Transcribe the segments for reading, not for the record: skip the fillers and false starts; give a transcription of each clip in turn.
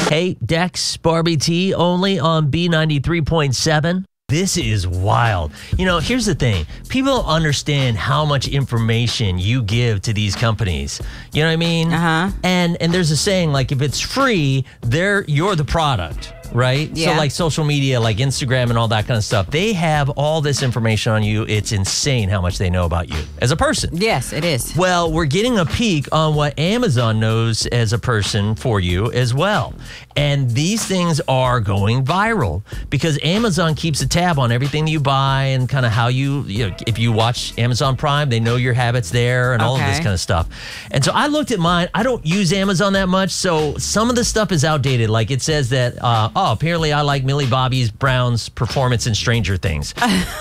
Hey, Dex, Barbie T, only on B93.7. This is wild. You know, here's the thing. People don't understand how much information you give to these companies. You know what I mean? Uh-huh. And there's a saying, like, if it's free, you're the product. Right? Yeah. So like social media, like Instagram and all that kind of stuff, they have all this information on you. It's insane how much they know about you as a person. Yes, it is. Well, we're getting a peek on what Amazon knows as a person for you as well. And these things are going viral because Amazon keeps a tab on everything you buy and kind of how you know, if you watch Amazon Prime, they know your habits there and all of this kind of stuff. And so I looked at mine. I don't use Amazon that much, so some of the stuff is outdated. Like it says that, apparently I like Millie Bobby Brown's performance in Stranger Things.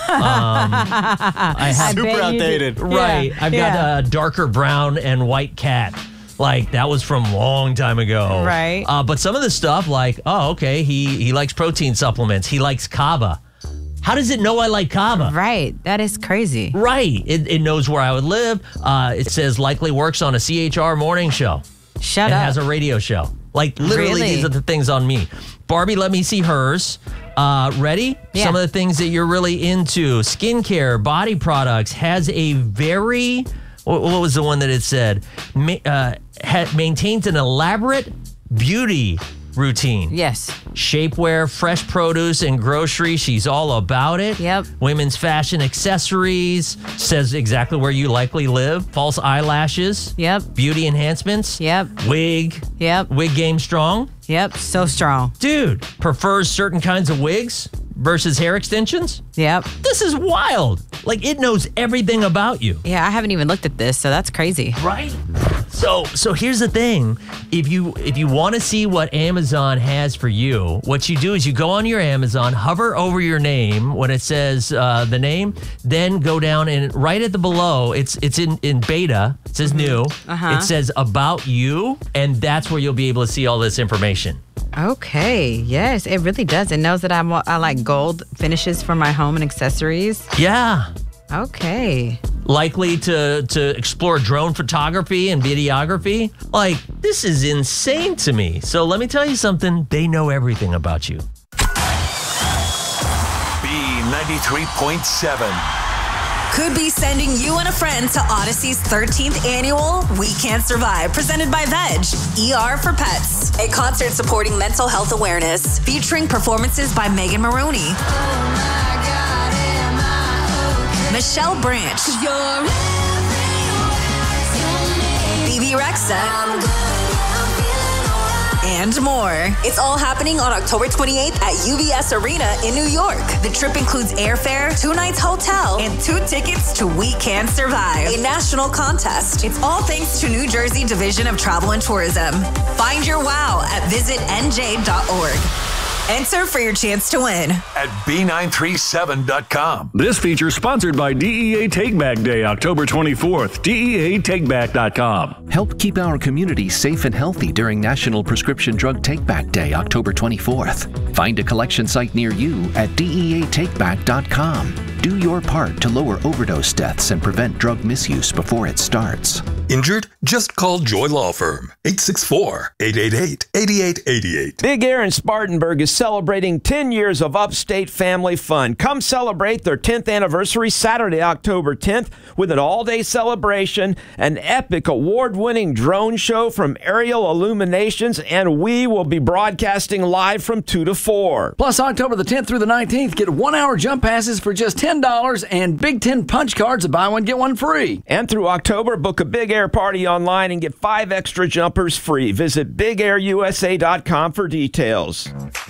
I have Super outdated. Right. I've got a darker brown and white cat. Like, that was from a long time ago. Right. But some of the stuff, like, he likes protein supplements. He likes Kava. How does it know I like Kava? Right. That is crazy. Right. It knows where I would live. It says likely works on a CHR morning show. Shut up. It has a radio show. Like, literally, Really? these are the things on me. Barbie, let me see hers. Ready? Yeah. Some of the things that you're really into. Skincare, body products, has a very... What was the one that it said? Maintains an elaborate beauty routine. Yes. Shapewear, fresh produce, and grocery. She's all about it. Yep. Women's fashion accessories. Says exactly where you likely live. False eyelashes. Yep. Beauty enhancements. Yep. Wig. Yep. Wig game strong. Yep. So strong. Dude, prefers certain kinds of wigs versus hair extensions. Yep. This is wild. Like, it knows everything about you. Yeah, I haven't even looked at this, so that's crazy. Right? So here's the thing. If you want to see what Amazon has for you, what you do is you go on your Amazon, hover over your name when it says the name, then go down and right at the below, it's in beta, it says new, it says about you, and that's where you'll be able to see all this information. Okay. Yes, it really does. It knows that I like gold finishes for my home and accessories. Yeah. Okay. Likely to explore drone photography and videography. Like, this is insane to me. So let me tell you something. They know everything about you. B93.7. Could be sending you and a friend to Odyssey's 13th annual We Can't Survive, presented by Veg, ER for Pets. A concert supporting mental health awareness, featuring performances by Megan Maroney, Michelle Branch, BB Rexa, and more. It's all happening on October 28th at UBS Arena in New York. The trip includes airfare, 2 nights hotel, and 2 tickets to We Can Survive, a national contest. It's all thanks to New Jersey Division of Travel and Tourism. Find your wow at visitnj.org. Enter for your chance to win At B937.com. This feature sponsored by DEA Take Back Day, October 24th. DEATakeback.com. Help keep our community safe and healthy during National Prescription Drug Take Back Day, October 24th. Find a collection site near you at DEATakeback.com. Do your part to lower overdose deaths and prevent drug misuse before it starts. Injured? Just call Joy Law Firm, 864-888-8888. Big Air in Spartanburg is celebrating 10 years of upstate family fun. Come celebrate their 10th anniversary Saturday, October 10th, with an all-day celebration, an epic award-winning drone show from Aerial Illuminations, and we will be broadcasting live from 2 to 4. Plus, October the 10th through the 19th, get 1-hour jump passes for just $10 and Big Ten punch cards to buy one, get one free. And through October, book a Big Air party online and get 5 extra jumpers free. Visit BigAirUSA.com for details.